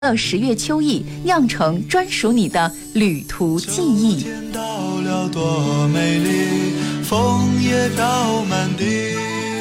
10月秋意，酿成专属你的旅途记忆。 到了多美丽，枫叶飘满地。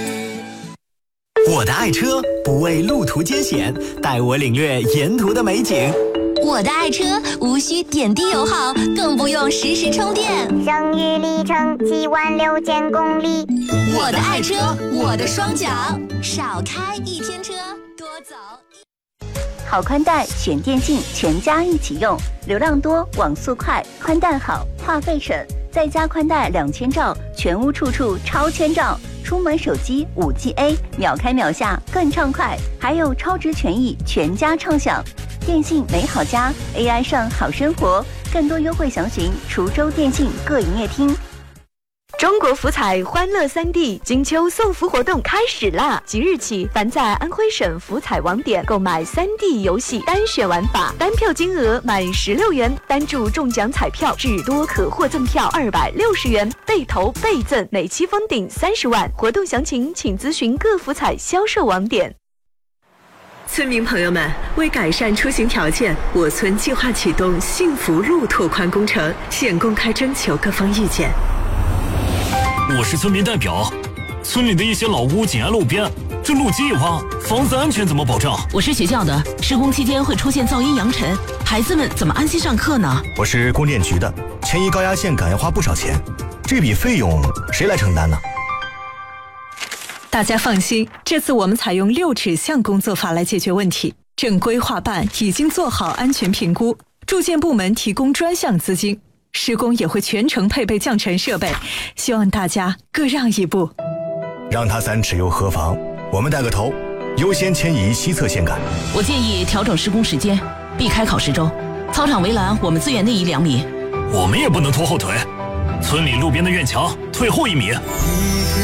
我的爱车不畏路途艰险，带我领略沿途的美景。 我的爱车无需点滴油耗，更不用实时充电。 剩余里程76000公里。 我的爱车，我的双脚，少开1天车，多走。 好宽带选电信，全家一起用，流量多，网速快，宽带好，话费省，再加宽带2000兆，全屋处处超千兆。出门手机5G A， 秒开秒下更畅快，还有超值权益，全家畅享。电信美好家 ，AI 上好生活，更多优惠详询滁州电信各营业厅。 中国福彩欢乐3D金秋送福活动开始啦！即日起，凡在安徽省福彩网点购买3D 游戏单选玩法，单票金额满16元，单注中奖彩票至多可获赠票260元，倍投倍赠，每期封顶30万。活动详情请咨询各福彩销售网点。村民朋友们，为改善出行条件，我村计划启动幸福路拓宽工程，现公开征求各方意见。 我是村民代表，村里的一些老屋紧挨路边，这路基一挖，房子安全怎么保障？ 我是学校的，施工期间会出现噪音扬尘，孩子们怎么安心上课呢？ 我是供电局的，迁移高压线杆要花不少钱，这笔费用谁来承担呢？ 大家放心，这次我们采用6指向工作法来解决问题。正规划办已经做好安全评估，住建部门提供专项资金，施工也会全程配备降尘设备，希望大家各让一步。 让他3尺又何妨？我们带个头，优先迁移西侧线杆。 我建议调整施工时间，避开考试周。操场围栏我们资源内移2米。 我们也不能拖后腿，村里路边的院墙退后1米。